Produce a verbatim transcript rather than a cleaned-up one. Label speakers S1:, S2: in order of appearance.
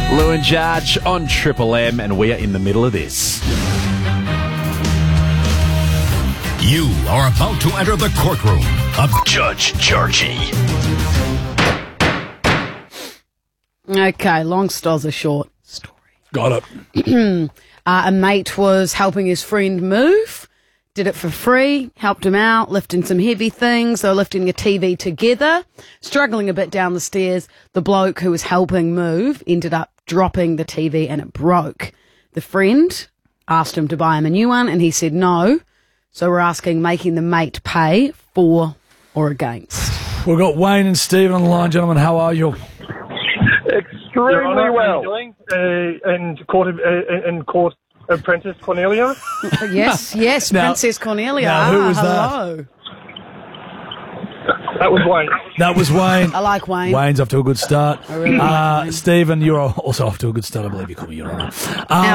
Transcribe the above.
S1: Lou and Judge on Triple M, and we are in the middle of this.
S2: You are about to enter the courtroom of Judge Georgie.
S3: Okay, long stories are short. Story.
S1: Got it.
S3: uh, a mate was helping his friend move. Did it for free, helped him out, lifting some heavy things. They were lifting a T V together, struggling a bit down the stairs. The bloke who was helping move ended up dropping the T V and it broke. The friend asked him to buy him a new one and he said no. So we're asking, making the mate pay for or against.
S4: We've got Wayne and Stephen on the line, gentlemen. How are you?
S5: Extremely well. Uh, in court, uh, in court, Apprentice Cornelia.
S3: Yes, yes,
S4: Now-
S3: Princess Cornelia.
S4: now, who was that?
S3: Hello.
S5: That was Wayne.
S4: That was Wayne.
S3: I like Wayne.
S4: Wayne's off to a good start.
S3: I really like
S4: uh,
S3: Wayne.
S4: Stephen, you're also off to a good start. I believe you call me your honour. Um,